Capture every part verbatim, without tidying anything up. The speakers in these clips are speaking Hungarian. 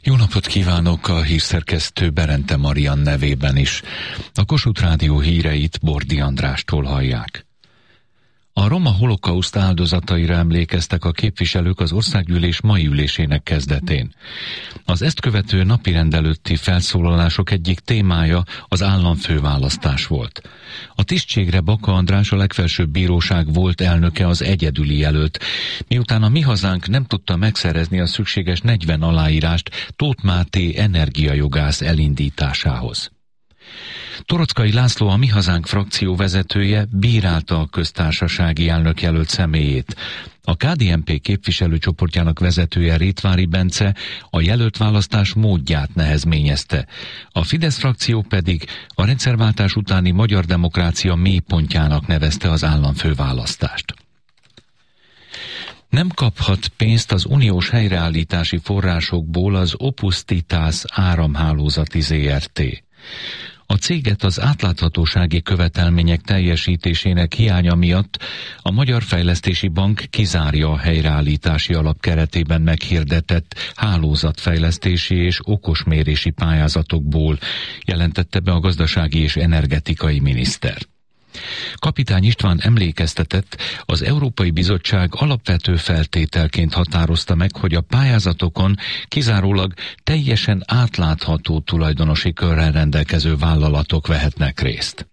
Jó napot kívánok a hírszerkesztő Berente Marian nevében is. A Kossuth Rádió híreit Bordi Andrástól hallják. A roma holokauszt áldozataira emlékeztek a képviselők az országgyűlés mai ülésének kezdetén. Az ezt követő napirend előtti felszólalások egyik témája az államfőválasztás volt. A tisztségre Baka András, a legfelsőbb bíróság volt elnöke, az egyedüli jelölt, miután a Mi Hazánk nem tudta megszerezni a szükséges negyven aláírást Tóth Máté energiajogász elindításához. Torockai László, a Mi Hazánk frakció vezetője bírálta a köztársasági elnökjelölt személyét. A ká dé en pé képviselőcsoportjának vezetője Rétvári Bence a jelölt választás módját nehezményezte. A Fidesz frakció pedig a rendszerváltás utáni magyar demokrácia mélypontjának nevezte az államfőválasztást. Nem kaphat pénzt az uniós helyreállítási forrásokból az Opus Titas áramhálózati zé er té. A céget az átláthatósági követelmények teljesítésének hiánya miatt a Magyar Fejlesztési Bank kizárja a helyreállítási alap keretében meghirdetett hálózatfejlesztési és okosmérési pályázatokból, jelentette be a gazdasági és energetikai miniszter. Kapitány István emlékeztetett, az Európai Bizottság alapvető feltételként határozta meg, hogy a pályázatokon kizárólag teljesen átlátható tulajdonosi körrel rendelkező vállalatok vehetnek részt.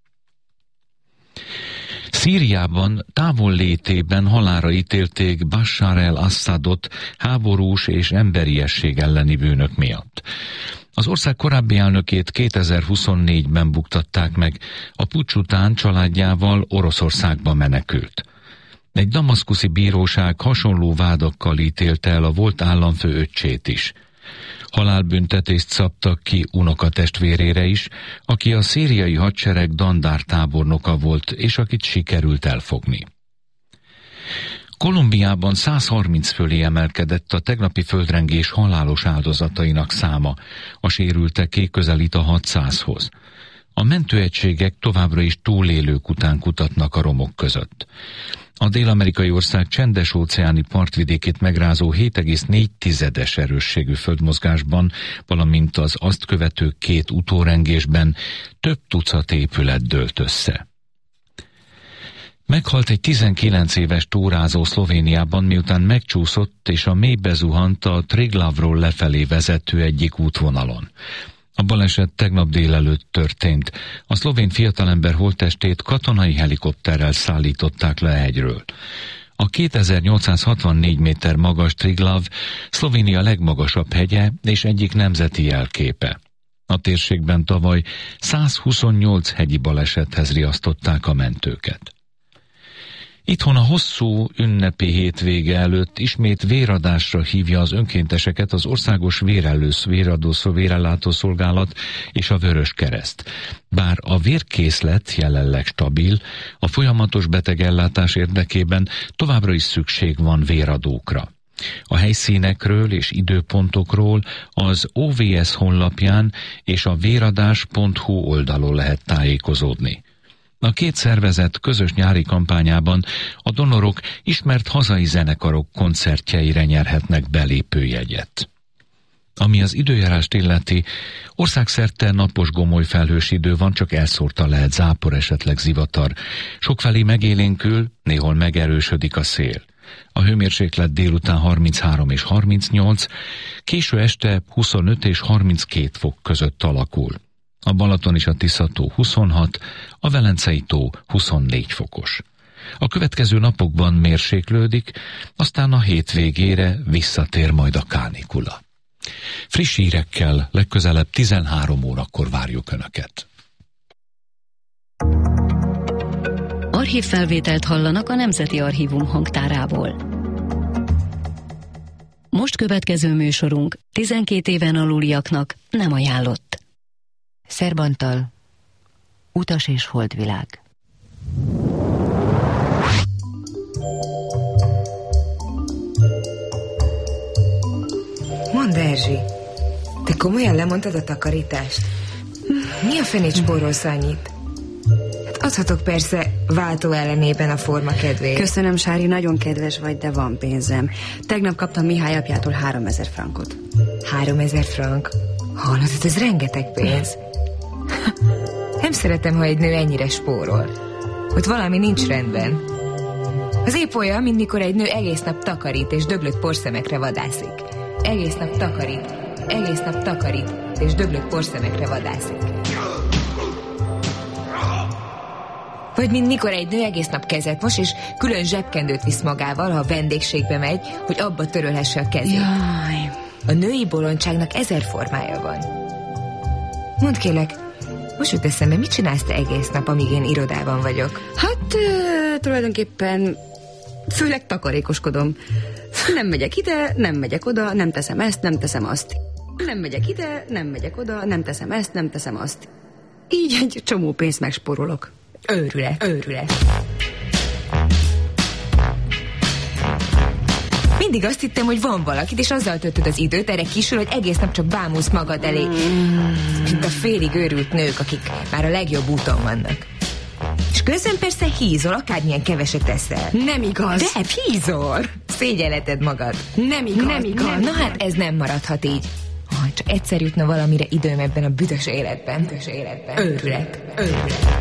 Szíriában távol létében halálra ítélték Bashar el-Assadot háborús és emberiesség elleni bűnök miatt. Az ország korábbi elnökét kétezer-huszonnégyben buktatták meg, a puccs után családjával Oroszországba menekült. Egy damaszkuszi bíróság hasonló vádakkal ítélte el a volt államfő öccsét is. Halálbüntetést szabtak ki unokatestvérére is, aki a szíriai hadsereg dandár tábornoka volt, és akit sikerült elfogni. Kolumbiában száz harminc fölé emelkedett a tegnapi földrengés halálos áldozatainak száma, a sérülteké közelít a hatszázhoz. A mentőegységek továbbra is túlélők után kutatnak a romok között. A dél-amerikai ország csendes-óceáni partvidékét megrázó hét egész négy tizedes erősségű földmozgásban, valamint az azt követő két utórengésben több tucat épület dőlt össze. Meghalt egy tizenkilenc éves túrázó Szlovéniában, miután megcsúszott és a mélybe zuhant a Triglavról lefelé vezető egyik útvonalon. A baleset tegnap délelőtt történt. A szlovén fiatalember holttestét katonai helikopterrel szállították le a hegyről. A kétezer-nyolcszázhatvannégy méter magas Triglav Szlovénia legmagasabb hegye és egyik nemzeti jelképe. A térségben tavaly százhuszonnyolc hegyi balesethez riasztották a mentőket. Itthon a hosszú ünnepi hétvége előtt ismét véradásra hívja az önkénteseket az Országos Vérellősz Véradószó Vérellátó Szolgálat és a Vörös Kereszt. Bár a vérkészlet jelenleg stabil, a folyamatos betegellátás érdekében továbbra is szükség van véradókra. A helyszínekről és időpontokról az o vé es honlapján és a véradás pont hu oldalon lehet tájékozódni. A két szervezet közös nyári kampányában a donorok ismert hazai zenekarok koncertjeire nyerhetnek belépőjegyet. Ami az időjárást illeti, országszerte napos gomoly felhős idő van, csak elszórtan lehet zápor, esetleg zivatar. Sokfelé megélénkül, néhol megerősödik a szél. A hőmérséklet délután harminchárom és harmincnyolc, késő este huszonöt és harminckét fok között alakul. A Balaton és a Tisza-tó huszonhat, a Velencei-tó huszonnégy fokos. A következő napokban mérséklődik, aztán a hétvégére visszatér majd a kánikula. Friss hírekkel legközelebb tizenhárom órakor várjuk Önöket. Archívfelvételt hallanak a Nemzeti Archívum hangtárából. Most következő műsorunk tizenkét éven aluliaknak nem ajánlott. Szerb Antal, Utas és holdvilág. Mondd, Erzsi, te komolyan lemondtad a takarítást? Mi a fenét spórolsz annyit? Hát adhatok persze váltó ellenében a forma kedvéért. Köszönöm, Sári, nagyon kedves vagy, de van pénzem. Tegnap kaptam Mihály apjától háromezer frankot. Háromezer frank. Hallod, ez rengeteg pénz. Nem szeretem, ha egy nő ennyire spórol. Ott valami nincs rendben. Az épp olyan, mint mikor egy nő egész nap takarít és döglött porszemekre vadászik. Egész nap takarít, egész nap takarít és döglött porszemekre vadászik. Vagy mint mikor egy nő egész nap kezet mos, és külön zsebkendőt visz magával, ha a vendégségbe megy, hogy abba törölhesse a kezét. Jaj. A női bolondságnak ezer formája van. Mondd kérlek, most jut eszembe, mit csinálsz te egész nap, amíg én irodában vagyok? Hát e, tulajdonképpen főleg takarékoskodom. Nem megyek ide, nem megyek oda, nem teszem ezt, nem teszem azt. Nem megyek ide, nem megyek oda, nem teszem ezt, nem teszem azt. Így egy csomó pénzt megspórolok. Őrület, őrület. Mindig azt hittem, hogy van valakit, és azzal töltöd az időt, erre kisül, hogy egész nap csak bámulsz magad elé. Mint a félig őrült nők, akik már a legjobb úton vannak. És közben persze hízol, akármilyen keveset teszel. Nem igaz. De hízol. Szégyelleted magad. Nem igaz. Nem igaz. Nem, na hát ez nem maradhat így. Ha csak egyszer jutna valamire időm ebben a büdös életben. Büdös életben. Őrület. Őrület.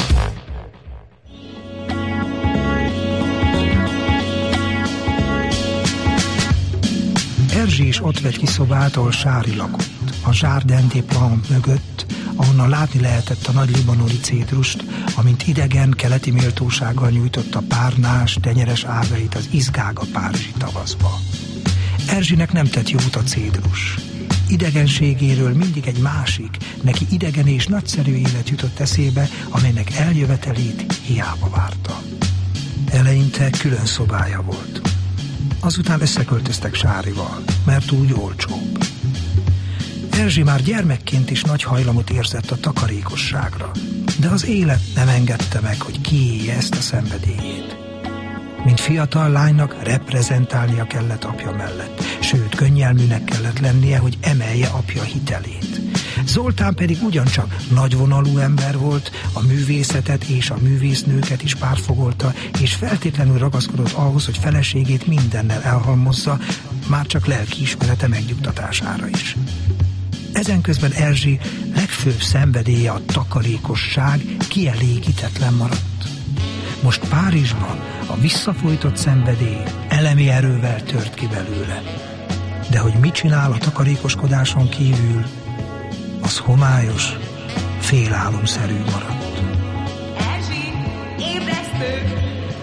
Erzsi is ott vett ki szobát, ahol Sári lakott, a Jardin des Plantes mögött, ahonnan látni lehetett a nagy libanoni cédrust, amint idegen, keleti méltósággal nyújtotta párnás, tenyeres ágait az izgága párizsi tavaszba. Erzsinek nem tett jót a cédrus. Idegenségéről mindig egy másik, neki idegen és nagyszerű élet jutott eszébe, amelynek eljövetelét hiába várta. Eleinte külön szobája volt. Azután összeköltöztek Sárival, mert úgy olcsóbb. Erzsi már gyermekként is nagy hajlamot érzett a takarékosságra, de az élet nem engedte meg, hogy kiélje ezt a szenvedélyét. Mint fiatal lánynak reprezentálnia kellett apja mellett, sőt, könnyelműnek kellett lennie, hogy emelje apja hitelét. Zoltán pedig ugyancsak nagyvonalú ember volt, a művészetet és a művésznőket is pártfogolta, és feltétlenül ragaszkodott ahhoz, hogy feleségét mindennel elhalmozza, már csak lelkiismerete megnyugtatására is. Ezen közben Erzsi legfőbb szenvedélye, a takarékosság kielégítetlen maradt. Most Párizsban a visszafolytott szenvedély elemi erővel tört ki belőle. De hogy mit csinál a takarékoskodáson kívül, az homályos, félálomszerű maradt. Erzsi, ébresztő!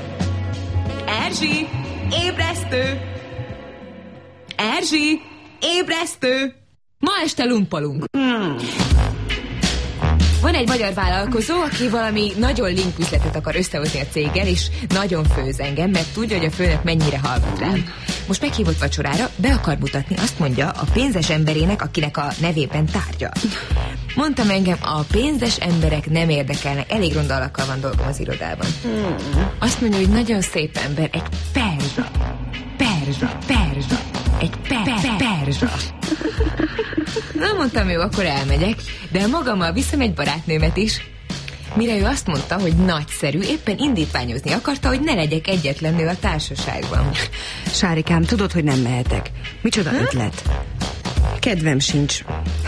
Erzsi, ébresztő! Erzsi, ébresztő! Ma este lumpolunk. Mm. Van egy magyar vállalkozó, aki valami nagyon link üzletet akar összehozni a céggel, és nagyon főz engem, mert tudja, hogy a főnök mennyire hallgat rám. Most meghívott vacsorára, be akar mutatni, azt mondja, a pénzes emberének, akinek a nevében tárgyal. Mondtam engem, a pénzes emberek nem érdekelnek, elég ronda alakkal van dolgom az irodában. Azt mondja, hogy nagyon szép ember, egy perzsa, perzsa, perzsa, egy pe- perzsa. Na, mondtam, jó, akkor elmegyek, de magammal viszem egy barátnőmet is. Mire ő azt mondta, hogy nagyszerű, éppen indítványozni akarta, hogy ne legyek egyetlen nő a társaságban. Sárikám, tudod, hogy nem mehetek. Micsoda ha? ötlet? Kedvem sincs.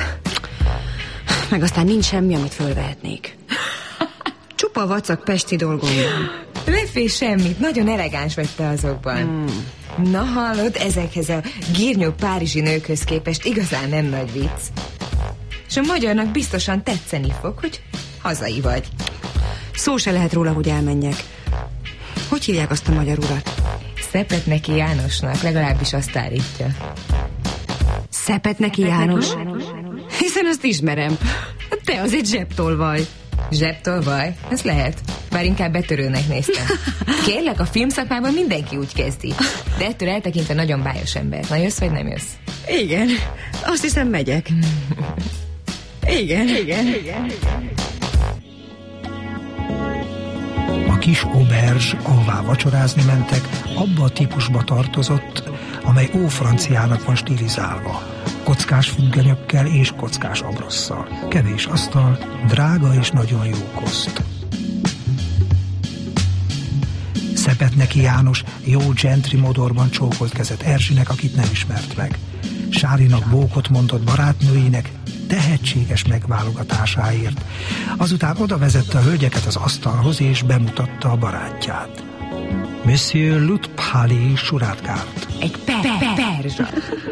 Meg aztán nincs semmi, amit fölvehetnék. Csupa vacak pesti dolgom van. Ne félj semmit, nagyon elegáns vagy te azokban. Hmm. Na hallod, ezekhez a gírnyó párizsi nőkhöz képest igazán nem nagy vicc. És a magyarnak biztosan tetszeni fog, hogy hazai vagy. Szó se lehet róla, hogy elmenjek. Hogy hívják azt a magyar urat? Szepetneki Jánosnak, legalábbis azt állítja. Szepetneki János? Hiszen azt ismerem. Te az egy zsebtolvaj. Zsebtolvaj? Ez lehet. Bár inkább betörőnek néztem. Kérlek, a filmszakmában mindenki úgy kezdi. De ettől eltekintve nagyon bájos ember. Na, jössz vagy nem jössz? Igen. Azt hiszem, megyek. Igen, igen, igen. A kis auberge, ahová vacsorázni mentek, abba a típusba tartozott, amely ófranciának van stilizálva. Kockás függönyökkel és kockás abrosszal. Kevés asztal, drága és nagyon jó koszt. Szepetneki János jó gentry modorban csókolt kezet Erzsinek, akit nem ismert meg. Sárinak bókot mondott barátnőinek tehetséges megválogatásáért. Azután oda vezette a hölgyeket az asztalhoz, és bemutatta a barátját. Monsieur Lutphali Surátkárt. Egy per per perzsa.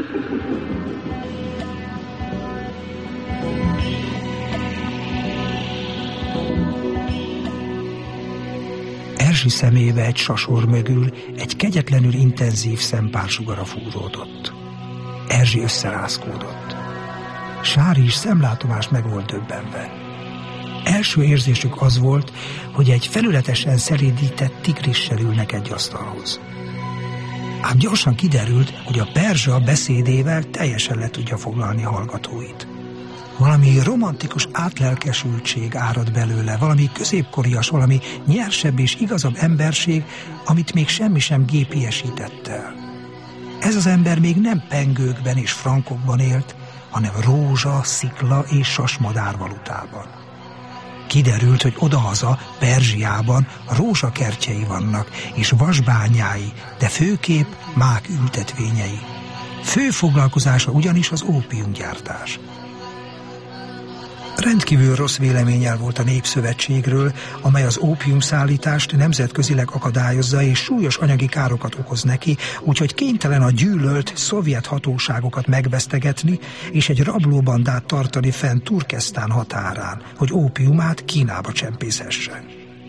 Erzsi szemébe egy sasor mögül egy kegyetlenül intenzív szempársugara fúródott. Erzsi összerázkódott. Sári is szemlátomást meg volt döbbenve. Első érzésük az volt, hogy egy felületesen szelídített tigrissel ülnek egy asztalhoz. Ám gyorsan kiderült, hogy a perzsa beszédével teljesen le tudja foglalni a hallgatóit. Valami romantikus átlelkesültség árad belőle, valami középkorias, valami nyersebb és igazabb emberség, amit még semmi sem gépiesített el. Ez az ember még nem pengőkben és frankokban élt, hanem rózsa, szikla és sasmadár valutában. Kiderült, hogy odahaza, Perzsiában rózsakertjei vannak, és vasbányái, de főképp mák ültetvényei. Fő foglalkozása ugyanis az ópiumgyártás. Rendkívül rossz véleménnyel volt a Népszövetségről, amely az ópiumszállítást nemzetközileg akadályozza és súlyos anyagi károkat okoz neki, úgyhogy kénytelen a gyűlölt szovjet hatóságokat megvesztegetni és egy rablóbandát tartani fenn Turkesztán határán, hogy ópiumát Kínába csempészhessen.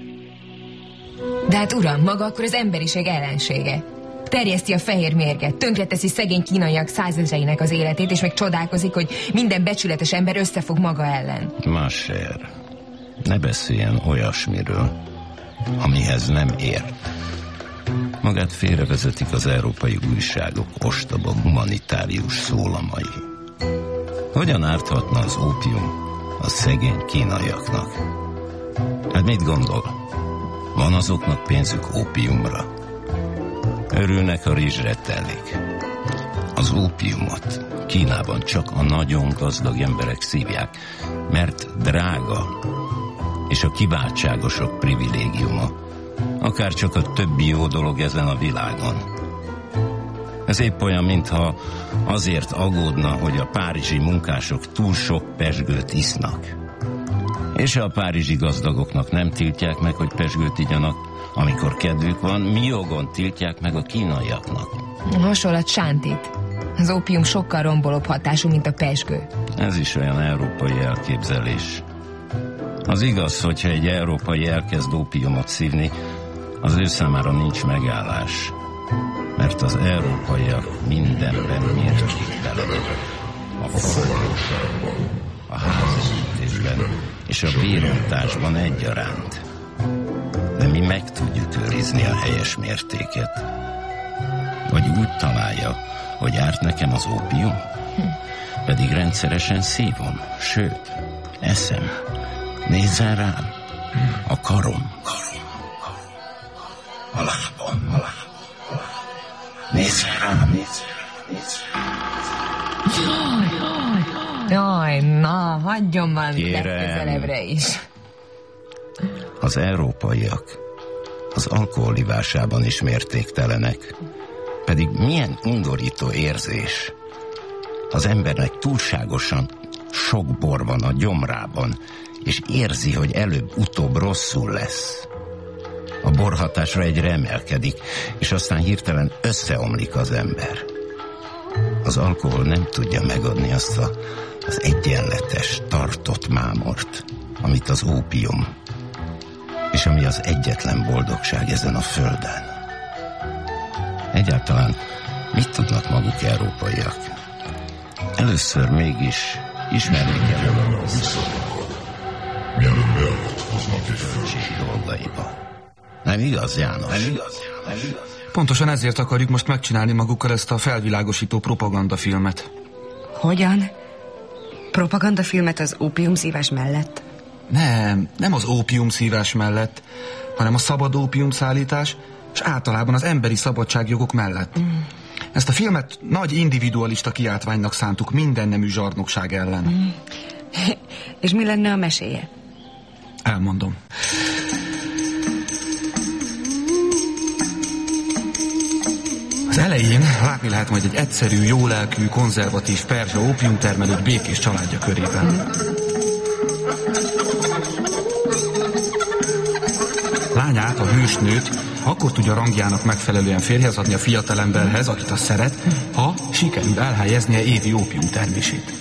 De hát uram, maga akkor az emberiség ellensége. Terjeszti a fehér mérget, tönkreteszi szegény kínaiak százezreinek az életét, és meg csodálkozik, hogy minden becsületes ember összefog maga ellen. Maser, ne beszéljen olyasmiről, amihez nem ért. Magát félrevezetik az európai újságok ostoba humanitárius szólamai. Hogyan árthatna az ópium a szegény kínaiaknak? Hát mit gondol? Van azoknak pénzük ópiumra? Örülnek, a rizsre telik. Az ópiumot Kínában csak a nagyon gazdag emberek szívják, mert drága, és a kiváltságosok privilégiuma, akár csak a többi jó dolog ezen a világon. Ez épp olyan, mintha azért aggódna, hogy a párizsi munkások túl sok pezsgőt isznak. És a párizsi gazdagoknak nem tiltják meg, hogy pezsgőt igyanak, amikor kedvük van, mi jogon tiltják meg a kínaiaknak? Hasonlat Sántit. Az ópium sokkal rombolóbb hatású, mint a pezsgő. Ez is olyan európai elképzelés. Az igaz, hogyha egy európai elkezd ópiumot szívni, az ő számára nincs megállás. Mert az európaiak mindenben mértéktelenek. A forróságban, a házasítésben és a vérontásban egyaránt. De mi meg tudjuk őrizni a helyes mértéket. Vagy úgy találja, hogy árt nekem az ópium, pedig rendszeresen szívom, sőt, eszem. Nézzen rám, a karom, karom, karom, a lábam, a lábam, a lábam. Nézzen rám, nézzen rám, nézzen rám. Jaj, na, hagyjon már legközelebbre is. Az európaiak az alkoholivásában is mértéktelenek. Pedig milyen undorító érzés. Az embernek túlságosan sok bor van a gyomrában, és érzi, hogy előbb-utóbb rosszul lesz. A borhatásra egyre emelkedik, és aztán hirtelen összeomlik az ember. Az alkohol nem tudja megadni azt a, az egyenletes, tartott mámort, amit az ópium, és ami az egyetlen boldogság ezen a földön. Egyáltalán mit tudnak maguk európaiak? Először mégis ismerni kell a visszamokat, mielőtt beavatkoznak egy földség dolgaiba. Nem igaz, János? Nem igaz, nem igaz. Pontosan ezért akarjuk most megcsinálni magukkal ezt a felvilágosító propagandafilmet. Hogyan? Propagandafilmet az ópiumszívás mellett? Nem, nem az ópiumszívás mellett, hanem a szabad ópiumszállítás, és általában az emberi szabadságjogok mellett. Mm. Ezt a filmet nagy individualista kiáltványnak szántuk minden nemű zsarnokság ellen. Mm. És mi lenne a meséje? Elmondom. Az elején látni lehet majd egy egyszerű, jólelkű, konzervatív perzsa ópiumtermelőt békés családja körében. Lányát, a hősnőt akkor tudja rangjának megfelelően férjhez adni a fiatalemberhez, akit azt szeret, ha sikerül elhelyeznie évi ópium termését.